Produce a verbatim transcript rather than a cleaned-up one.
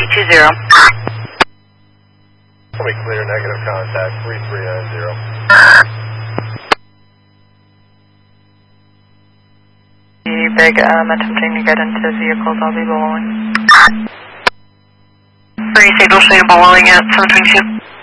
two zero. We clear negative contact, three three nine zero. Big, um, attempting to get into vehicles, I'll be bowling. Three signal showing bowling at seven twenty-two.